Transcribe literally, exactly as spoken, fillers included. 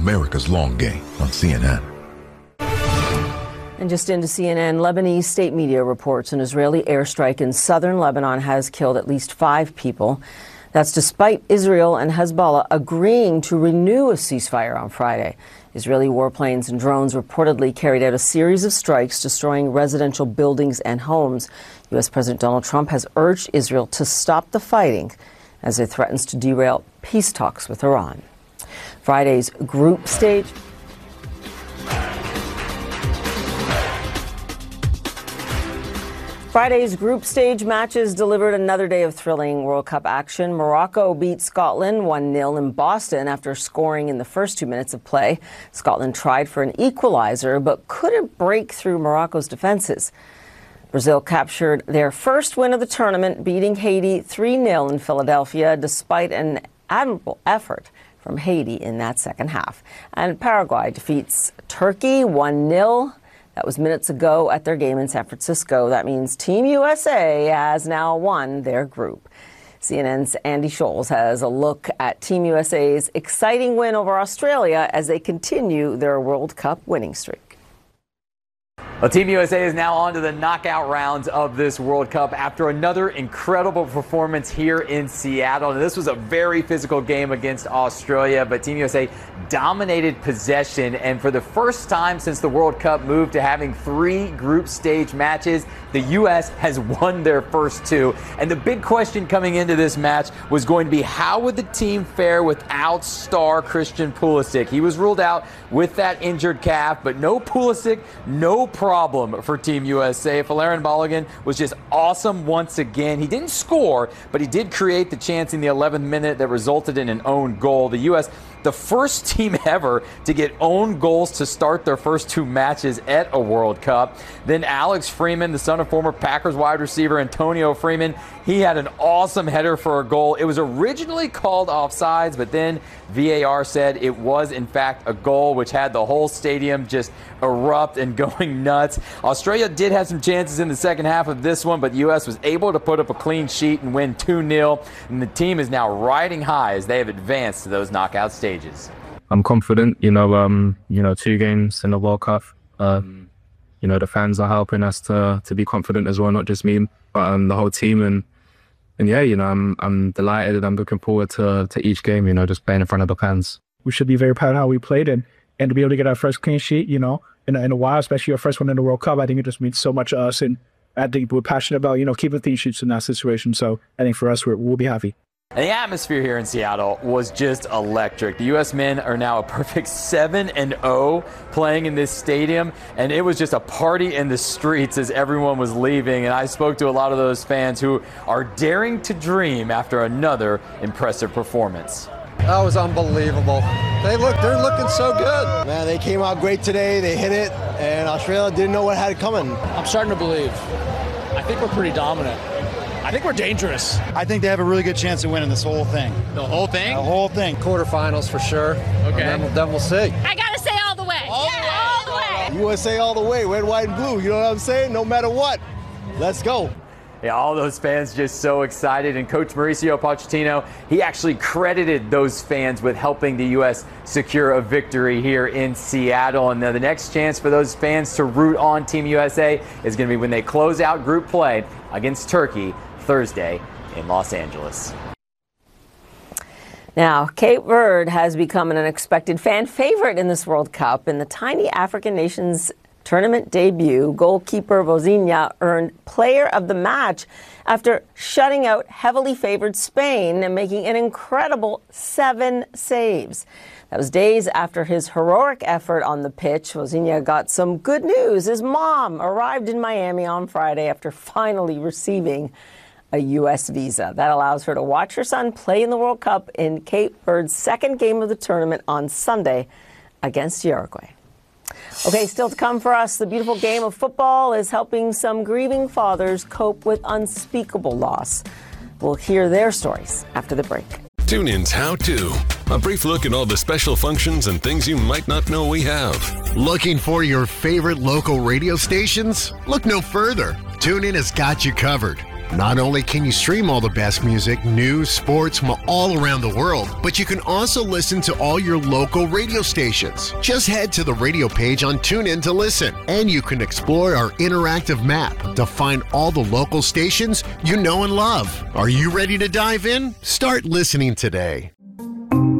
America's long game on C N N. And just into C N N, Lebanese state media reports an Israeli airstrike in southern Lebanon has killed at least five people. That's despite Israel and Hezbollah agreeing to renew a ceasefire on Friday. Israeli warplanes and drones reportedly carried out a series of strikes, destroying residential buildings and homes. U S. President Donald Trump has urged Israel to stop the fighting as it threatens to derail peace talks with Iran. Friday's group stage... Friday's group stage matches delivered another day of thrilling World Cup action. Morocco beat Scotland one nil in Boston after scoring in the first two minutes of play. Scotland tried for an equalizer but couldn't break through Morocco's defenses. Brazil captured their first win of the tournament, beating Haiti three nil in Philadelphia despite an admirable effort from Haiti in that second half. And Paraguay defeats Turkey one nil. That was minutes ago at their game in San Francisco. That means Team U S A has now won their group. C N N's Andy Scholes has a look at Team U S A's exciting win over Australia as they continue their World Cup winning streak. Well, Team U S A is now on to the knockout rounds of this World Cup after another incredible performance here in Seattle. And this was a very physical game against Australia, but Team U S A dominated possession. And for the first time since the World Cup moved to having three group stage matches, the U S has won their first two. And the big question coming into this match was going to be, how would the team fare without star Christian Pulisic? He was ruled out with that injured calf, but no Pulisic, no problem for Team U S A. Folarin Balogun was just awesome once again. He didn't score, but he did create the chance in the eleventh minute that resulted in an own goal. The U S, the first team ever to get own goals to start their first two matches at a World Cup. Then Alex Freeman, the son of former Packers wide receiver Antonio Freeman, he had an awesome header for a goal. It was originally called offsides, but then V A R said it was in fact a goal, which had the whole stadium just erupt and going nuts. Australia did have some chances in the second half of this one, but the U S was able to put up a clean sheet and win two nil. And the team is now riding high as they have advanced to those knockout stages. I'm confident, you know, um, you know, two games in the World Cup. Um, you know, the fans are helping us to to be confident as well, not just me, but um, the whole team. And and yeah, you know, I'm I'm delighted and I'm looking forward to to each game. You know, just playing in front of the fans. We should be very proud of how we played, and and to be able to get our first clean sheet, you know, in a, in a while, especially our first one in the World Cup. I think it just means so much to us, and I think we're passionate about, you know, keeping clean sheets in that situation. So I think for us, we're, we'll be happy. And the atmosphere here in Seattle was just electric. The U S men are now a perfect seven and oh playing in this stadium, and it was just a party in the streets as everyone was leaving. And I spoke to a lot of those fans who are daring to dream after another impressive performance. That was unbelievable. They look, they're looking so good. Man, they came out great today. They hit it, and Australia didn't know what had it coming. I'm starting to believe. I think we're pretty dominant. I think we're dangerous. I think they have a really good chance of winning this whole thing. The whole thing? The whole thing. Quarterfinals for sure. Okay. And then, then we'll see. I gotta say all the way. All yeah, the way. all the way. U S A all the way. Red, white, and blue. You know what I'm saying? No matter what. Let's go. Yeah, all those fans just so excited. And Coach Mauricio Pochettino, he actually credited those fans with helping the U S secure a victory here in Seattle. And the next chance for those fans to root on Team U S A is going to be when they close out group play against Turkey Thursday in Los Angeles. Now, Cape Verde has become an unexpected fan favorite in this World Cup. In the tiny African nation's tournament debut, goalkeeper Vozinha earned Player of the Match after shutting out heavily favored Spain and making an incredible seven saves. That was days after his heroic effort on the pitch. Vozinha got some good news. His mom arrived in Miami on Friday after finally receiving a U S visa. That allows her to watch her son play in the World Cup in Cape Verde's second game of the tournament on Sunday against Uruguay. Okay, still to come for us, the beautiful game of football is helping some grieving fathers cope with unspeakable loss. We'll hear their stories after the break. TuneIn's How To. A brief look at all the special functions and things you might not know we have. Looking for your favorite local radio stations? Look no further. TuneIn has got you covered. Not only can you stream all the best music, news, sports from all around the world, but you can also listen to all your local radio stations. Just head to the radio page on TuneIn to listen, and you can explore our interactive map to find all the local stations you know and love. Are you ready to dive in? Start listening today.